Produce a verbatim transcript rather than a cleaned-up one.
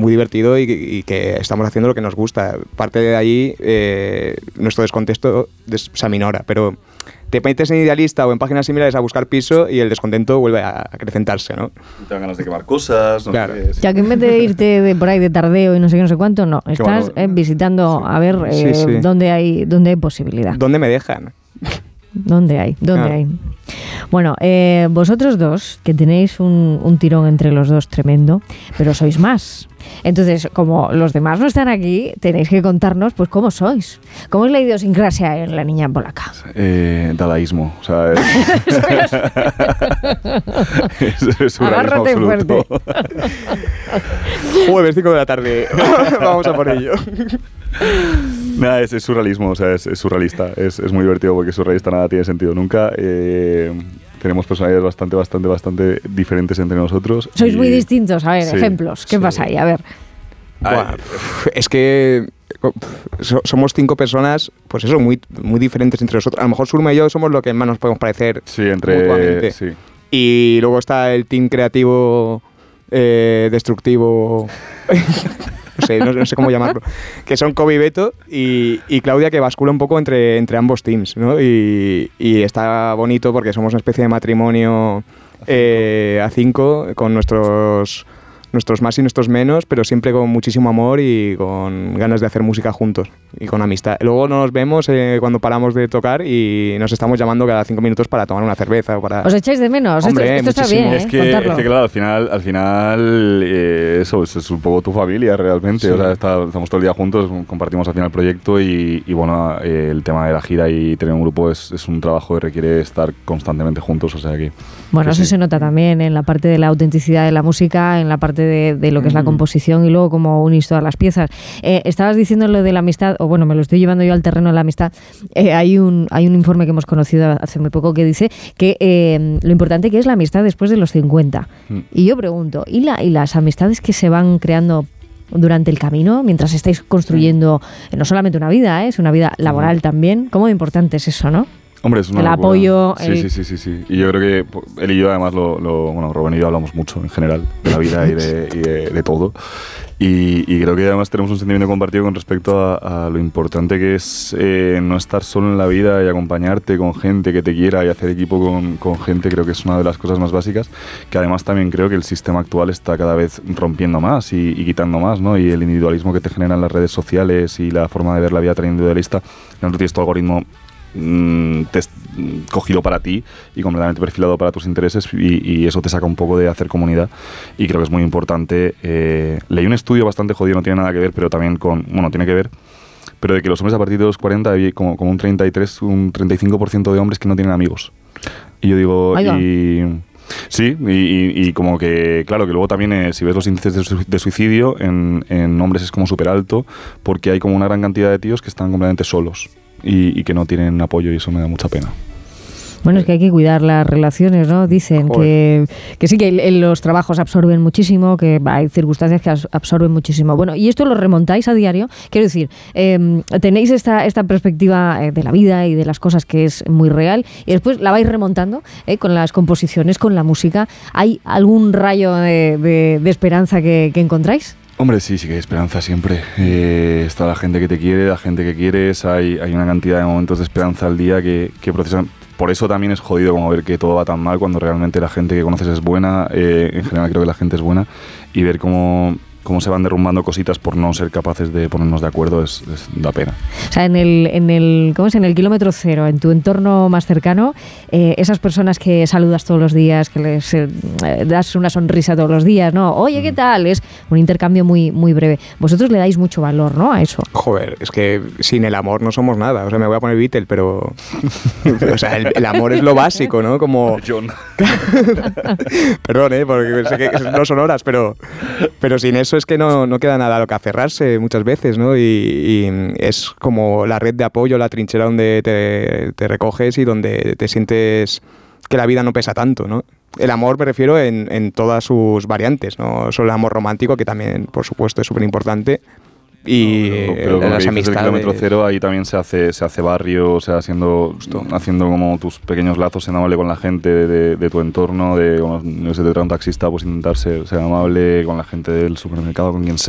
muy divertido y, y que estamos haciendo lo que nos gusta. Parte de ahí, eh, nuestro descontento des, se aminora, pero te metes en Idealista o en páginas similares a buscar piso y el descontento vuelve a acrecentarse, ¿no? Te dan ganas de quemar cosas, no claro. sé qué, sí. Ya que en vez de irte de por ahí de tardeo y no sé qué, no sé cuánto, no, estás eh, visitando sí. a ver eh, sí, sí. dónde hay dónde hay posibilidad. ¿Dónde me dejan? ¿Dónde hay? ¿Dónde ah. hay? Bueno, eh, vosotros dos, que tenéis un, un tirón entre los dos tremendo, pero sois más. Entonces, como los demás no están aquí, tenéis que contarnos, pues, cómo sois. ¿Cómo es la idiosincrasia en la niña polaca? Eh, dadaísmo, o sea... Es, es, es agárrate absoluto. fuerte. Jueves, cinco de la tarde. Vamos a por ello. Nada, es, es surrealismo, o sea, es, es surrealista. Es, es muy divertido porque surrealista nada tiene sentido nunca. Eh, tenemos personalidades bastante, bastante, bastante diferentes entre nosotros. Sois y, muy distintos. A ver, sí, ejemplos. ¿Qué sí. pasa ahí? A ver. Buah, es que somos cinco personas, pues eso, muy, muy diferentes entre nosotros. A lo mejor Surma y yo somos lo que más nos podemos parecer sí, entre, mutuamente. Sí. Y luego está el team creativo, eh, destructivo... No sé, no, no sé cómo llamarlo, que son Kobe y Beto y, y Claudia, que bascula un poco entre, entre ambos teams, ¿no? Y, y está bonito porque somos una especie de matrimonio eh, a cinco, con nuestros, nuestros más y nuestros menos, pero siempre con muchísimo amor y con ganas de hacer música juntos y con amistad. Luego nos vemos eh, cuando paramos de tocar y nos estamos llamando cada cinco minutos para tomar una cerveza o para... ¿Os echáis de menos? Hombre, esto esto está muchísimo. bien, ¿eh? Es que, es que claro, al final, al final eh, eso es, es un poco tu familia realmente. Sí. O sea, está, estamos todo el día juntos, compartimos al final el proyecto y, y bueno, eh, el tema de la gira y tener un grupo es, es un trabajo que requiere estar constantemente juntos. O sea que, bueno, que eso sí. se nota también en la parte de la autenticidad de la música, en la parte de, de lo que es la composición y luego cómo unís todas las piezas. Eh, estabas diciendo lo de la amistad, o bueno, me lo estoy llevando yo al terreno de la amistad. Eh, hay un hay un informe que hemos conocido hace muy poco que dice que eh, lo importante que es la amistad después de los cincuenta. Mm. Y yo pregunto, ¿y, la, ¿y las amistades que se van creando durante el camino, mientras estáis construyendo eh, no solamente una vida, eh, es una vida laboral mm. también? ¿Cómo de importante es eso, no? Hombre, es una el locura. apoyo. Sí, el... sí, sí, sí, sí. Y yo creo que él y yo además lo, lo bueno, Rubén y yo hablamos mucho en general de la vida y de, y de, de todo. Y, y creo que además tenemos un sentimiento compartido con respecto a, a lo importante que es eh, no estar solo en la vida y acompañarte con gente que te quiera y hacer equipo con, con gente. Creo que es una de las cosas más básicas, que además también creo que el sistema actual está cada vez rompiendo más y, y quitando más, ¿no? Y el individualismo que te generan las redes sociales y la forma de ver la vida tan individualista, no tienes tu algoritmo te cogido para ti y completamente perfilado para tus intereses y, y eso te saca un poco de hacer comunidad y creo que es muy importante. Eh, leí un estudio bastante jodido, no tiene nada que ver, pero también con, bueno, tiene que ver, pero de que los hombres a partir de los cuarenta hay como, como un treinta y tres, un treinta y cinco por ciento de hombres que no tienen amigos. Y yo digo, y... Sí, y, y, y como que, claro, que luego también eh, si ves los índices de, su, de suicidio en, en hombres es como súper alto porque hay como una gran cantidad de tíos que están completamente solos. Y, y que no tienen apoyo y eso me da mucha pena. Bueno, es que hay que cuidar las relaciones, ¿no? Dicen que, que sí, que los trabajos absorben muchísimo, que hay circunstancias que absorben muchísimo. Bueno, y esto lo remontáis a diario. Quiero decir, eh, tenéis esta, esta perspectiva de la vida y de las cosas que es muy real y después la vais remontando eh, con las composiciones, con la música. ¿Hay algún rayo de, de, de esperanza que, que encontráis? Hombre, sí, sí que hay esperanza siempre. Eh, está la gente que te quiere, la gente que quieres, hay, hay una cantidad de momentos de esperanza al día que, que procesan. Por eso también es jodido como ver que todo va tan mal cuando realmente la gente que conoces es buena, eh, en general creo que la gente es buena, y ver cómo, cómo se van derrumbando cositas por no ser capaces de ponernos de acuerdo es, es da pena. O sea, en el, en el, ¿cómo es? En el kilómetro cero, en tu entorno más cercano, eh, esas personas que saludas todos los días, que les eh, das una sonrisa todos los días, ¿no? Oye, ¿qué tal? Es un intercambio muy, muy breve. Vosotros le dais mucho valor, ¿no? A eso. Joder, es que sin el amor no somos nada. O sea, me voy a poner Beatle, pero... o sea, el, el amor es lo básico, ¿no? Como... John. Perdón, ¿eh? Porque sé que no son horas, pero, pero sin eso es que no, no queda nada a lo que aferrarse muchas veces, ¿no? Y, y es como la red de apoyo, la trinchera donde te, te recoges y donde te sientes que la vida no pesa tanto, ¿no? El amor me refiero en, en todas sus variantes, no solo el amor romántico, que también, por supuesto, es súper importante. Y no, pero, pero las amistades. El kilómetro cero ahí también se hace se hace barrio, o sea, haciendo, haciendo como tus pequeños lazos, siendo amable con la gente de, de, de tu entorno, de, como, no sé, te trae un taxista, pues intentar ser, ser amable con la gente del supermercado, con quien sea.